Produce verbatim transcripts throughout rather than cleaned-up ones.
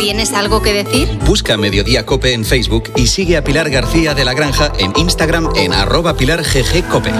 ¿Tienes algo que decir? Busca Mediodía Cope en Facebook y sigue a Pilar García de la Granja en Instagram en arroba Pilar G G Cope.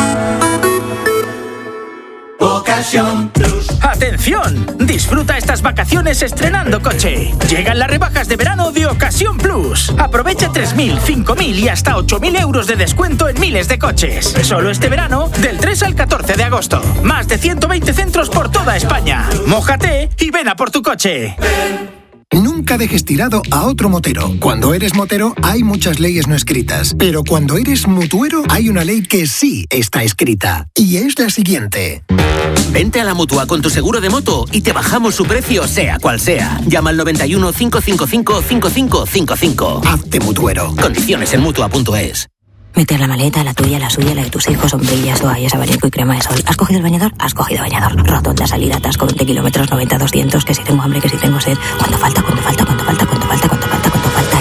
Ocasión Plus. ¡Atención! Disfruta estas vacaciones estrenando coche. Llegan las rebajas de verano de Ocasión Plus. Aprovecha tres mil, cinco mil y hasta ocho mil euros de descuento en miles de coches. Solo este verano, del tres al catorce de agosto. Más de ciento veinte centros por toda España. Mójate y ven a por tu coche. Nunca dejes tirado a otro motero. Cuando eres motero hay muchas leyes no escritas, pero cuando eres mutuero hay una ley que sí está escrita, y es la siguiente. Vente a la Mutua con tu seguro de moto y te bajamos su precio sea cual sea. Llama al noventa y uno, cinco cinco cinco, cinco cinco cinco cinco. Hazte mutuero. Condiciones en mutua punto es. Meter la maleta, la tuya, la suya, la de tus hijos, sombrillas, toallas, abanico y crema de sol. ¿Has cogido el bañador? Has cogido bañador. Rotonda, salida, atasco, veinte kilómetros, noventa, doscientos, que si tengo hambre, que si tengo sed. ¿Cuánto falta? ¿Cuánto falta? ¿Cuánto falta? ¿Cuánto falta? ¿Cuánto falta? ¿Cuánto falta?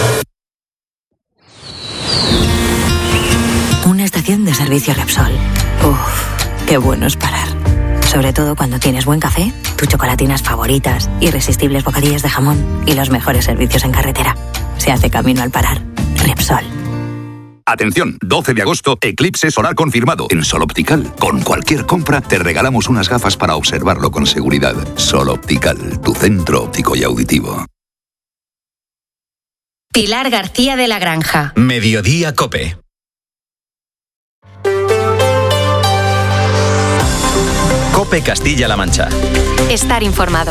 Y... una estación de servicio Repsol. Uf, qué bueno es parar. Sobre todo cuando tienes buen café, tus chocolatinas favoritas, irresistibles bocadillos de jamón y los mejores servicios en carretera. Se hace camino al parar. Repsol. Atención, doce de agosto, eclipse solar confirmado en Sol Optical. Con cualquier compra te regalamos unas gafas para observarlo con seguridad. Sol Optical, tu centro óptico y auditivo. Pilar García de la Granja. Mediodía Cope. Cope Castilla-La Mancha. Estar informado.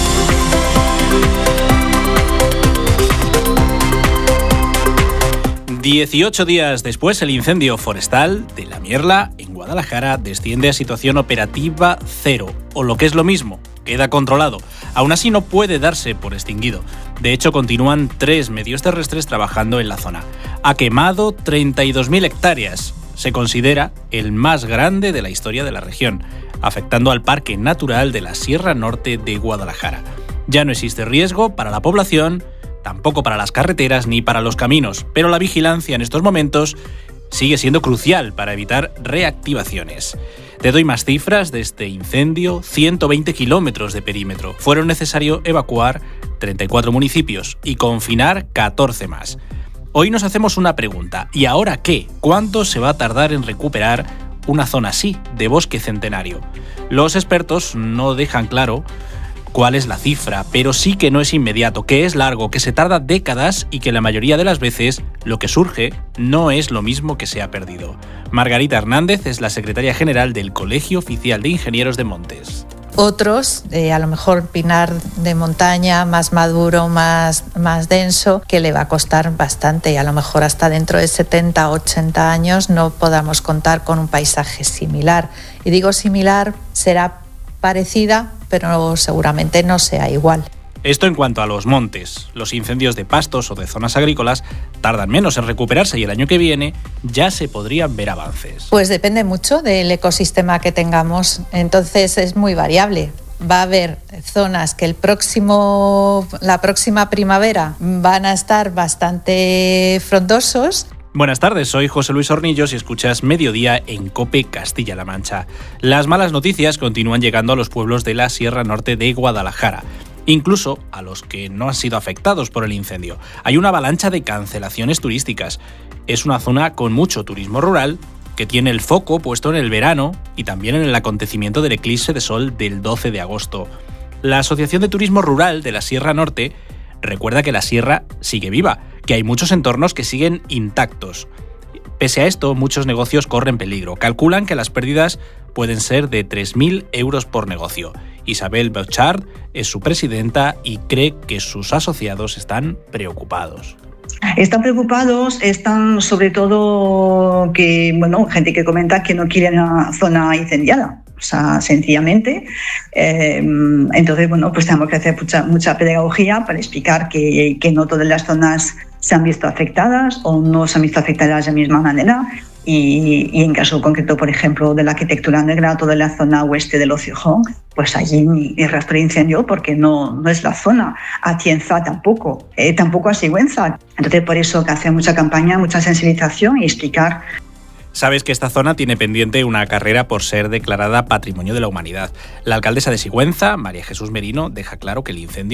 dieciocho días después, el incendio forestal de La Mierla, en Guadalajara, desciende a situación operativa cero, o lo que es lo mismo, queda controlado. Aún así no puede darse por extinguido. De hecho, continúan tres medios terrestres trabajando en la zona. Ha quemado treinta y dos mil hectáreas. Se considera el más grande de la historia de la región, afectando al Parque Natural de la Sierra Norte de Guadalajara. Ya no existe riesgo para la población, tampoco para las carreteras ni para los caminos, pero la vigilancia en estos momentos sigue siendo crucial para evitar reactivaciones. Te doy más cifras de este incendio: ciento veinte kilómetros de perímetro. Fueron necesario evacuar treinta y cuatro municipios y confinar catorce más. Hoy nos hacemos una pregunta: ¿y ahora qué? ¿Cuánto se va a tardar en recuperar una zona así, de bosque centenario? Los expertos no dejan claro cuál es la cifra, pero sí que no es inmediato, que es largo, que se tarda décadas y que la mayoría de las veces lo que surge no es lo mismo que se ha perdido. Margarita Hernández es la secretaria general del Colegio Oficial de Ingenieros de Montes. Otros, eh, a lo mejor pinar de montaña, más maduro, más, más denso, que le va a costar bastante y a lo mejor hasta dentro de setenta, ochenta años no podamos contar con un paisaje similar. Y digo similar, será parecida, pero seguramente no sea igual. Esto en cuanto a los montes. Los incendios de pastos o de zonas agrícolas tardan menos en recuperarse y el año que viene ya se podrían ver avances. Pues depende mucho del ecosistema que tengamos, entonces es muy variable. Va a haber zonas que el próximo, la próxima primavera van a estar bastante frondosos. Buenas tardes, soy José Luis Hornillos y escuchas Mediodía en COPE Castilla-La Mancha. Las malas noticias continúan llegando a los pueblos de la Sierra Norte de Guadalajara, incluso a los que no han sido afectados por el incendio. Hay una avalancha de cancelaciones turísticas. Es una zona con mucho turismo rural que tiene el foco puesto en el verano y también en el acontecimiento del eclipse de sol del doce de agosto. La Asociación de Turismo Rural de la Sierra Norte recuerda que la sierra sigue viva, que hay muchos entornos que siguen intactos. Pese a esto, muchos negocios corren peligro. Calculan que las pérdidas pueden ser de tres mil euros por negocio. Isabel Bouchard es su presidenta y cree que sus asociados están preocupados. Están preocupados, están sobre todo que, bueno, gente que comenta que no quiere una zona incendiada. O sea, sencillamente. Eh, entonces, bueno, pues tenemos que hacer mucha, mucha pedagogía para explicar que, que no todas las zonas se han visto afectadas o no se han visto afectadas de la misma manera. Y, y en caso concreto, por ejemplo, de la arquitectura negra, toda la zona oeste del Ociojon, pues allí ni, ni rastro de incendio porque no, no es la zona. Atienza tampoco, eh, tampoco a Sigüenza. Entonces, por eso que hace mucha campaña, mucha sensibilización y explicar. Sabes que esta zona tiene pendiente una carrera por ser declarada Patrimonio de la Humanidad. La alcaldesa de Sigüenza, María Jesús Merino, deja claro que el incendio